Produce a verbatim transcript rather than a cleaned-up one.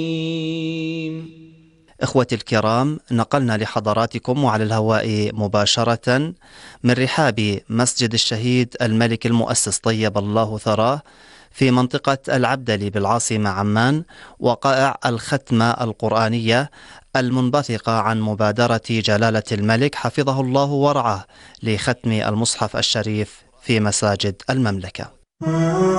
إخوتي الكرام، نقلنا لحضراتكم وعلى الهواء مباشرة من رحاب مسجد الشهيد الملك المؤسس طيب الله ثراه في منطقة العبدلي بالعاصمة عمان وقائع الختمة القرآنية المنبثقة عن مبادرة جلالة الملك حفظه الله ورعاه لختم المصحف الشريف في مساجد المملكة.